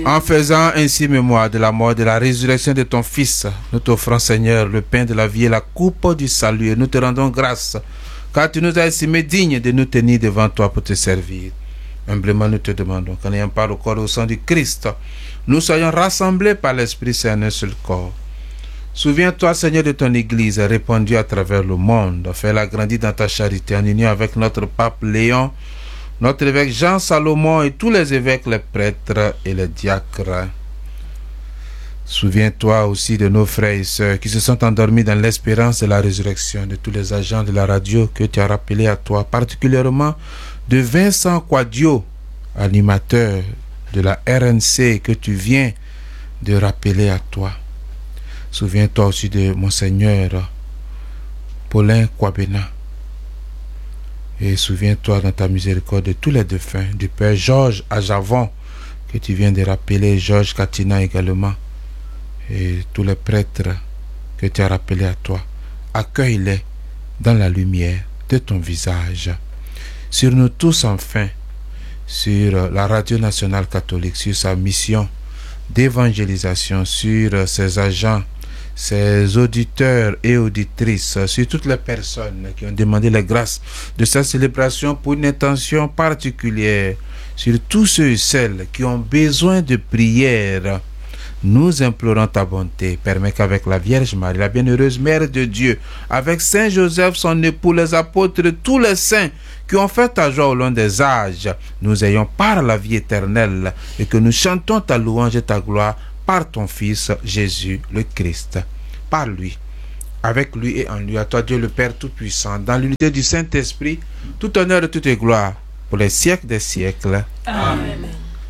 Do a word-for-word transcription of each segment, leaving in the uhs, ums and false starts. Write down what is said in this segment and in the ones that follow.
En faisant ainsi mémoire de la mort et de la résurrection de ton Fils, nous t'offrons, Seigneur, le pain de la vie et la coupe du salut, et nous te rendons grâce, car tu nous as estimés dignes de nous tenir devant toi pour te servir. Humblement, nous te demandons qu'en ayant part au corps et au sang du Christ, nous soyons rassemblés par l'Esprit Saint en un seul corps. Souviens-toi, Seigneur, de ton Église répandue à travers le monde. Fais-la grandir dans ta charité en union avec notre pape Léon, notre évêque Jean Salomon et tous les évêques, les prêtres et les diacres. Souviens-toi aussi de nos frères et sœurs qui se sont endormis dans l'espérance de la résurrection, de tous les agents de la radio que tu as rappelés à toi, particulièrement de Vincent Quadio, animateur de la R N C que tu viens de rappeler à toi. Souviens-toi aussi de Monseigneur Paulin Kwabena. Et souviens-toi dans ta miséricorde de tous les défunts, du Père Georges Ajavon, que tu viens de rappeler, Georges Katina également, et tous les prêtres que tu as rappelés à toi. Accueille-les dans la lumière de ton visage. Sur nous tous enfin, sur la Radio Nationale Catholique, sur sa mission d'évangélisation, sur ses agents, ses auditeurs et auditrices, sur toutes les personnes qui ont demandé la grâce de sa célébration pour une intention particulière, sur tous ceux et celles qui ont besoin de prière. Nous implorons ta bonté. Permets qu'avec la Vierge Marie, la bienheureuse Mère de Dieu, avec Saint Joseph, son époux, les apôtres et tous les saints qui ont fait ta joie au long des âges, nous ayons part la vie éternelle et que nous chantons ta louange et ta gloire par ton Fils Jésus le Christ. Par lui, avec lui et en lui, à toi Dieu le Père Tout-Puissant, dans l'unité du Saint-Esprit, tout honneur et toute gloire pour les siècles des siècles. Amen.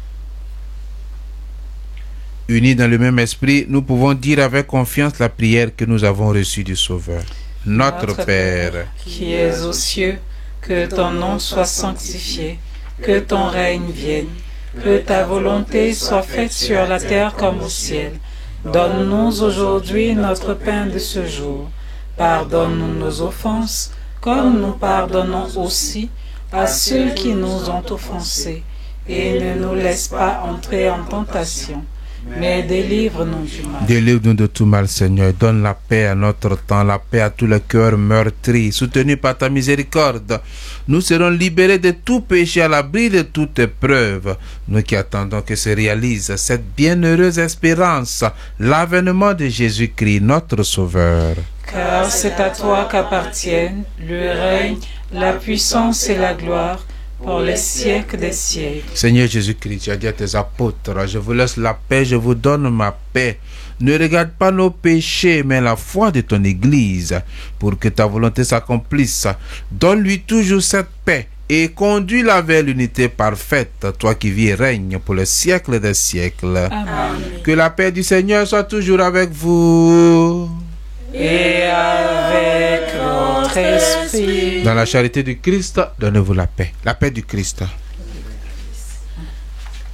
Unis dans le même esprit, nous pouvons dire avec confiance la prière que nous avons reçue du Sauveur. Notre, Notre Père, qui es aux cieux, que ton nom soit sanctifié, que ton règne vienne, que ta volonté soit faite sur la terre comme au ciel. Donne-nous aujourd'hui notre pain de ce jour. Pardonne-nous nos offenses, comme nous pardonnons aussi à ceux qui nous ont offensés. Et ne nous laisse pas entrer en tentation, mais délivre-nous du mal. Délivre-nous de tout mal, Seigneur. Donne la paix à notre temps, la paix à tous les cœurs meurtris. Soutenus par ta miséricorde, nous serons libérés de tout péché, à l'abri de toute épreuve. Nous qui attendons que se réalise cette bienheureuse espérance, l'avènement de Jésus-Christ, notre Sauveur. Car c'est à toi qu'appartiennent le règne, la puissance et la gloire, pour les siècles des siècles. Seigneur Jésus-Christ, tu as dit à tes apôtres, je vous laisse la paix, je vous donne ma paix. Ne regarde pas nos péchés, mais la foi de ton Église, pour que ta volonté s'accomplisse. Donne-lui toujours cette paix et conduis-la vers l'unité parfaite, toi qui vis et règnes pour les siècles des siècles. Amen. Que la paix du Seigneur soit toujours avec vous. Et avec votre esprit. Dans la charité du Christ, donnez-vous la paix. La paix du Christ.